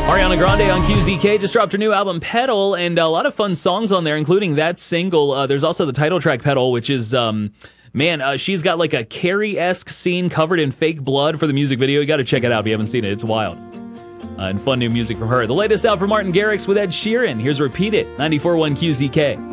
Ariana Grande on QZK just dropped her new album Petal, and a lot of fun songs on there, including that single. There's also the title track Petal, which is she's got like a Carrie-esque scene covered in fake blood for the music video. You got to check it out if you haven't seen it. It's wild. And fun new music from her. The latest out from Martin Garrix with Ed Sheeran. Here's Repeat It, 94.1 QZK.